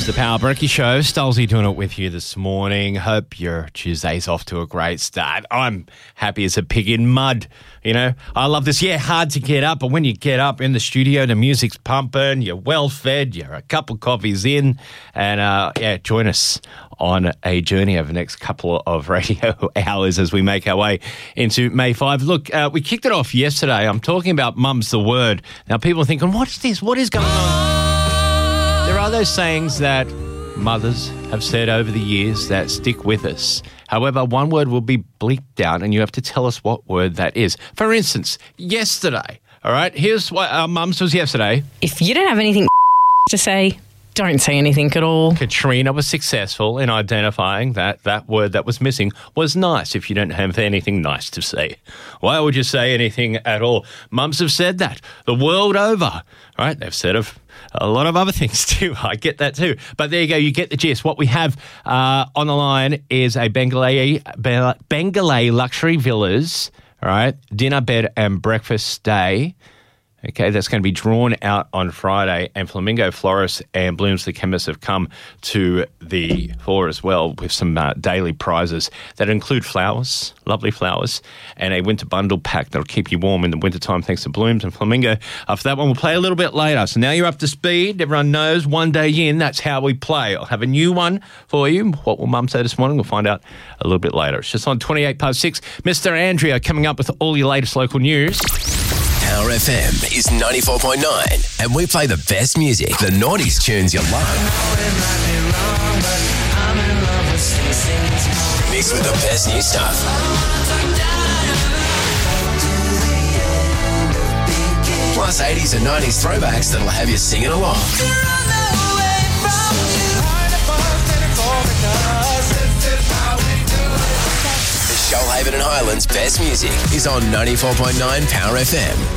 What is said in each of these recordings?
the Power Brekkie Show. Stolzy doing it with you this morning. Hope your Tuesday's off to a great start. I'm happy as a pig in mud. You know, I love this. Yeah, hard to get up, but when you get up in the studio, the music's pumping, you're well fed, you're a couple of coffees in, and join us on a journey over the next couple of radio hours as we make our way into May 5. Look, we kicked it off yesterday. I'm talking about mum's the word. Now, people are thinking, what's this? What is going on? There are those sayings that mothers have said over the years that stick with us. However, one word will be bleeped out and you have to tell us what word that is. For instance, yesterday, all right, here's what our mum's was yesterday. If you don't have anything to say, don't say anything at all. Katrina was successful in identifying that word that was missing was nice. If you don't have anything nice to say, why would you say anything at all? Mums have said that the world over, right? They've said of a lot of other things too. I get that too. But there you go. You get the gist. What we have on the line is a Bengalay Luxury Villas, all right, dinner, bed and breakfast stay. Okay, that's going to be drawn out on Friday, and Flamingo Florists and Bloomsley Chemists have come to the fore as well with some daily prizes that include flowers, lovely flowers, and a winter bundle pack that'll keep you warm in the wintertime thanks to Blooms and Flamingo. For that one, we'll play a little bit later. So now you're up to speed. Everyone knows one day in, that's how we play. I'll have a new one for you. What will Mum say this morning? We'll find out a little bit later. It's just on 6:28. Mr. Andrea coming up with all your latest local news. Power FM is 94.9 and we play the best music, the 90s tunes you love. Mixed with the best new stuff. Plus 80s and 90s throwbacks that'll have you singing along. Shoalhaven and Highlands' best music is on 94.9 Power FM.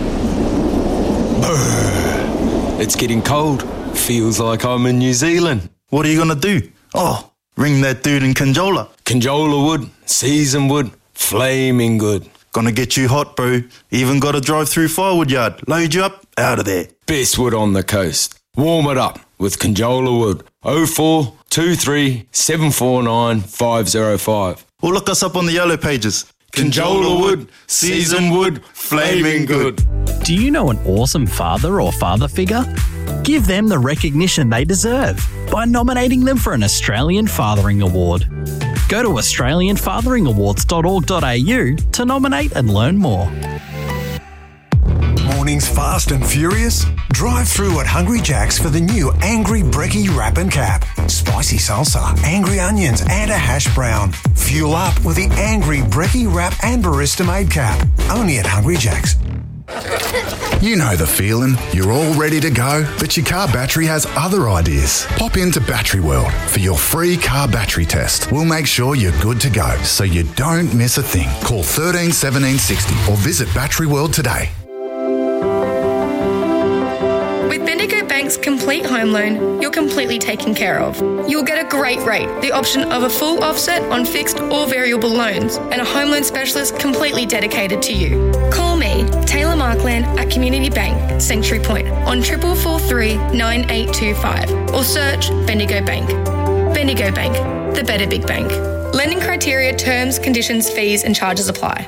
It's getting cold. Feels like I'm in New Zealand. What are you going to do? Oh, ring that dude in Conjola. Conjola wood, seasoned wood, flaming good. Gonna get you hot, bro. Even got to drive through firewood yard. Load you up, out of there. Best wood on the coast. Warm it up with Conjola wood. 04 23 749 505. Or look us up on the yellow pages. Conjola wood, seasoned wood, flaming good. Do you know an awesome father or father figure? Give them the recognition they deserve by nominating them for an Australian Fathering Award. Go to australianfatheringawards.org.au to nominate and learn more. Mornings fast and furious? Drive through at Hungry Jack's for the new Angry Brekkie Wrap and Cap. Spicy salsa, angry onions and a hash brown. Fuel up with the Angry Brekkie Wrap and Barista Made Cap. Only at Hungry Jack's. You know the feeling. You're all ready to go, but your car battery has other ideas. Pop into Battery World for your free car battery test. We'll make sure you're good to go so you don't miss a thing. Call 13 17 60 or visit Battery World today. With Bendigo Bank's complete home loan, you're completely taken care of. You'll get a great rate, the option of a full offset on fixed or variable loans, and a home loan specialist completely dedicated to you. Call me, Taylor Markland at Community Bank, Sanctuary Point, on 4443 9825, or search Bendigo Bank. Bendigo Bank, the better big bank. Lending criteria, terms, conditions, fees and charges apply.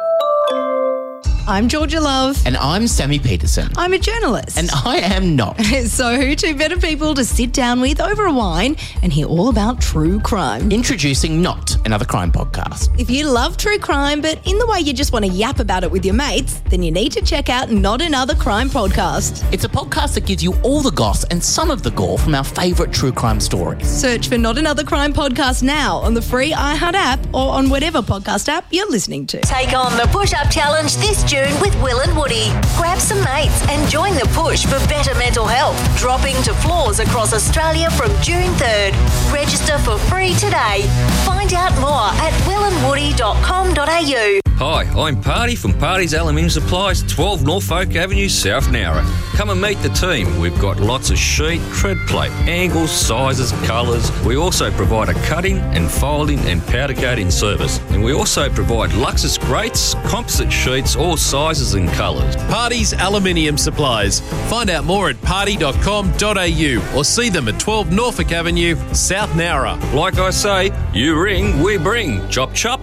I'm Georgia Love. And I'm Sammy Peterson. I'm a journalist. And I am not. So who two better people to sit down with over a wine and hear all about true crime? Introducing Not Another Crime Podcast. If you love true crime, but in the way you just want to yap about it with your mates, then you need to check out Not Another Crime Podcast. It's a podcast that gives you all the goss and some of the gore from our favourite true crime stories. Search for Not Another Crime Podcast now on the free iHeart app or on whatever podcast app you're listening to. Take on the push-up challenge this June with Will and Woody. Grab some mates and join the push for better mental health. Dropping to floors across Australia from June 3rd. Register for free today. Find out more at willandwoody.com.au. Hi, I'm Party from Party's Aluminium Supplies, 12 Norfolk Avenue, South Nowra. Come and meet the team. We've got lots of sheet, tread plate, angles, sizes, colours. We also provide a cutting and folding and powder coating service. And we also provide Luxus grates, composite sheets, all sizes and colours. Party's Aluminium Supplies. Find out more at party.com.au or see them at 12 Norfolk Avenue, South Nowra. Like I say, you ring, we bring. Chop chop.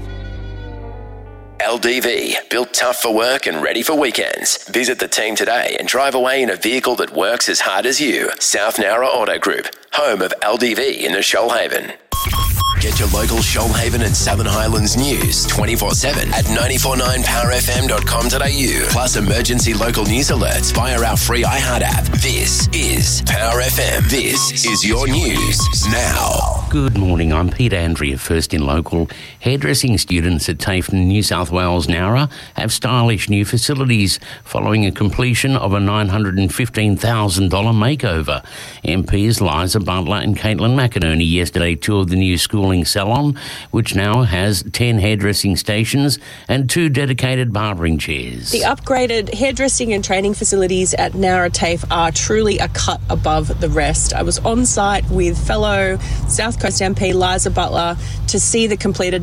LDV, built tough for work and ready for weekends. Visit the team today and drive away in a vehicle that works as hard as you. South Nowra Auto Group, home of LDV in the Shoalhaven. Get your local Shoalhaven and Southern Highlands news 24/7 at 949powerfm.com.au. Plus emergency local news alerts via our free iHeart app. This is Power FM. This is your news now. Good morning, I'm Peter Andrea, first in local. Hairdressing students at TAFE New South Wales Nowra have stylish new facilities following a completion of a $915,000 makeover. MPs Liza Butler and Caitlin McInerney yesterday toured the new schooling salon, which now has 10 hairdressing stations and 2 dedicated barbering chairs. The upgraded hairdressing and training facilities at Nowra TAFE are truly a cut above the rest. I was on site with fellow South Coast MP Liza Butler to see the completed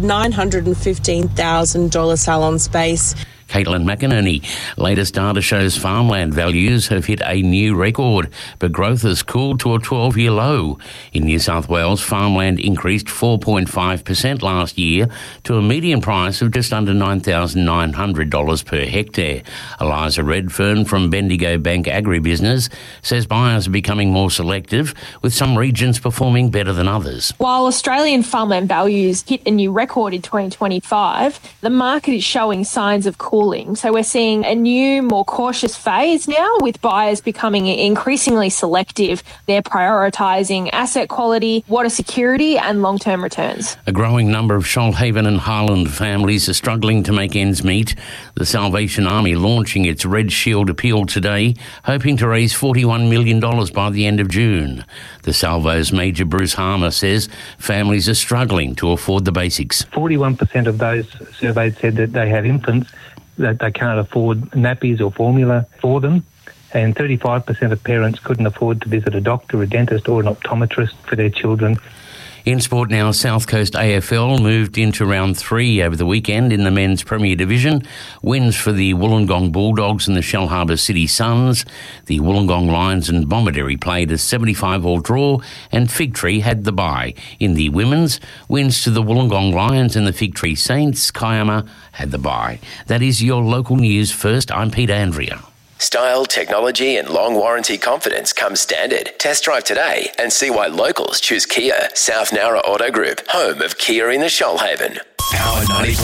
$915,000 salon space. Caitlin McInerney. Latest data shows farmland values have hit a new record, but growth has cooled to a 12-year low. In New South Wales, farmland increased 4.5% last year to a median price of just under $9,900 per hectare. Eliza Redfern from Bendigo Bank Agribusiness says buyers are becoming more selective, with some regions performing better than others. While Australian farmland values hit a new record in 2025, the market is showing signs of cooling. So we're seeing a new, more cautious phase now, with buyers becoming increasingly selective. They're prioritising asset quality, water security and long-term returns. A growing number of Shoalhaven and Highland families are struggling to make ends meet. The Salvation Army launching its Red Shield appeal today, hoping to raise $41 million by the end of June. The Salvo's Major Bruce Harmer says families are struggling to afford the basics. 41% of those surveyed said that they have infants that they can't afford nappies or formula for them, and 35% of parents couldn't afford to visit a doctor, a dentist or an optometrist for their children. In sport now, South Coast AFL moved into round 3 over the weekend in the men's Premier Division. Wins for the Wollongong Bulldogs and the Shellharbour City Suns. The Wollongong Lions and Bomaderry played a 75-all draw, and Fig Tree had the bye. In the women's, wins to the Wollongong Lions and the Fig Tree Saints. Kiama had the bye. That is your local news. First, I'm Peter Andrea. Style, technology and long warranty confidence come standard. Test drive today and see why locals choose Kia. South Nowra Auto Group, home of Kia in the Shoalhaven. Power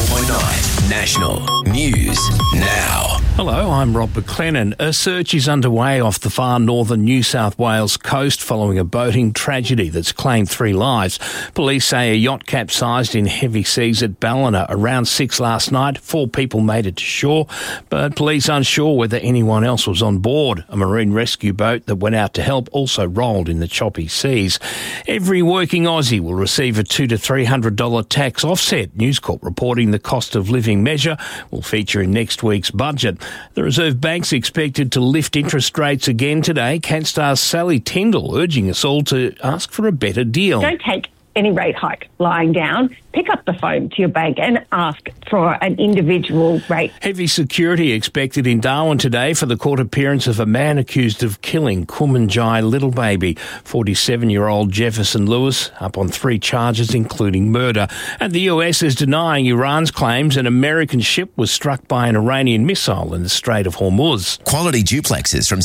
94.9 National News Now. Hello, I'm Rob McLennan. A search is underway off the far northern New South Wales coast following a boating tragedy that's claimed 3 lives. Police say a yacht capsized in heavy seas at Ballina around 6 last night. 4 people made it to shore, but police unsure whether anyone else was on board. A marine rescue boat that went out to help also rolled in the choppy seas. Every working Aussie will receive a $200 to $300 tax offset. News Corp reporting the cost of living measure will feature in next week's budget. The Reserve Bank's expected to lift interest rates again today. CanStar's Sally Tyndall urging us all to ask for a better deal. Don't take any rate hike lying down. Pick up the phone to your bank and ask for an individual rate. Heavy security expected in Darwin today for the court appearance of a man accused of killing Kumanjai little baby. 47-year-old Jefferson Lewis up on 3 charges, including murder. And the US is denying Iran's claims an American ship was struck by an Iranian missile in the Strait of Hormuz. Quality duplexes from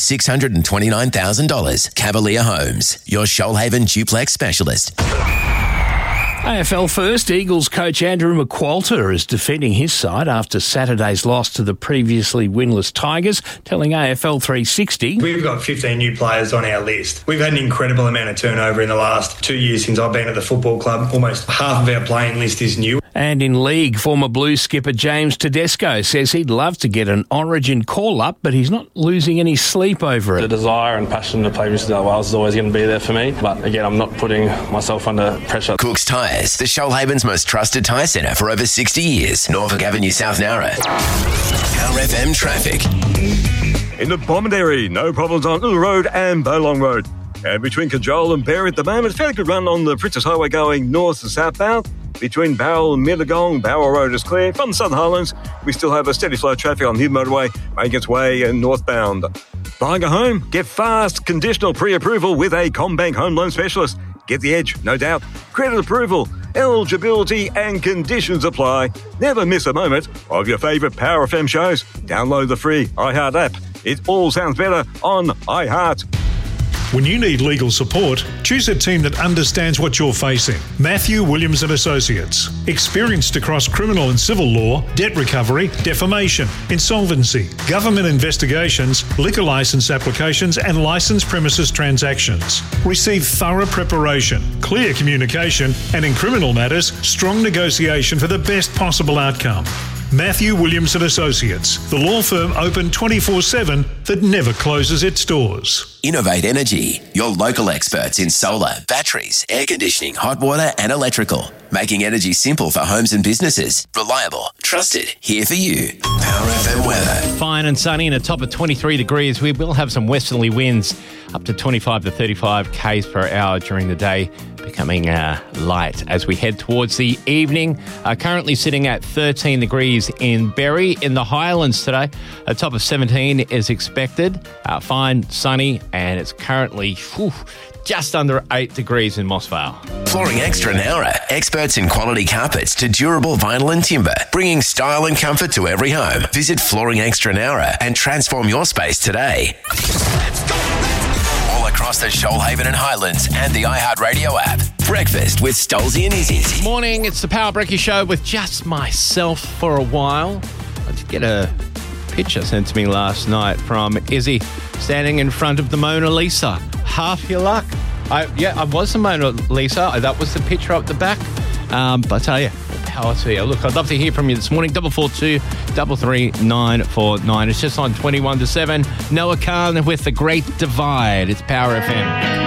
$629,000. Cavalier Homes, your Shoalhaven duplex specialist. AFL first, Eagles coach Andrew McQualter is defending his side after Saturday's loss to the previously winless Tigers, telling AFL 360. We've got 15 new players on our list. We've had an incredible amount of turnover in the last 2 years since I've been at the football club. Almost half of our playing list is new. And in league, former Blues skipper James Tedesco says he'd love to get an Origin call-up, but he's not losing any sleep over it. The desire and passion to play New South Wales is always going to be there for me, but again, I'm not putting myself under pressure. Cook's Tyres, the Shoalhaven's most trusted tyre centre for over 60 years. Norfolk Avenue, South Nowra. Power FM traffic. In the Bomaderry, no problems on Little Road and Bowlong Road. And between Cajole and Berry at the moment, fairly good run on the Princess Highway going north and southbound. Between Bowral and Middlegong, Bowral Road is clear. From the Southern Highlands, we still have a steady flow of traffic on the motorway, Maggins Way and northbound. Buying a home? Get fast, conditional pre-approval with a CommBank home loan specialist. Get the edge, no doubt. Credit approval, eligibility and conditions apply. Never miss a moment of your favourite Power FM shows. Download the free iHeart app. It all sounds better on iHeart. When you need legal support, choose a team that understands what you're facing. Matthew Williams and Associates. Experienced across criminal and civil law, debt recovery, defamation, insolvency, government investigations, liquor licence applications and licensed premises transactions. Receive thorough preparation, clear communication and in criminal matters, strong negotiation for the best possible outcome. Matthew Williams and Associates, the law firm open 24/7 that never closes its doors. Innovate Energy, your local experts in solar, batteries, air conditioning, hot water and electrical. Making energy simple for homes and businesses. Reliable, trusted, here for you. Power FM weather. Fine and sunny and a top of 23 degrees. We will have some westerly winds up to 25 to 35 k's per hour during the day, becoming light as we head towards the evening. Currently sitting at 13 degrees in Berry in the Highlands today. A top of 17 is expected. Fine, sunny, and it's currently just under 8 degrees in Mossvale. Flooring Extra Nowra, experts in quality carpets to durable vinyl and timber, bringing style and comfort to every home. Visit Flooring Extra Nowra and transform your space today. All across the Shoalhaven and Highlands and the iHeartRadio app. Breakfast with Stolzy and Izzy. Morning, it's the Power Brekkie Show with just myself for a while. I did get a picture sent to me last night from Izzy standing in front of the Mona Lisa. Half your luck. I was the Mona Lisa. That was the picture up the back. But I tell you, power to you. Look, I'd love to hear from you this morning. 442 33 949. It's just on 21 to 7. Noah Khan with The Great Divide. It's Power FM.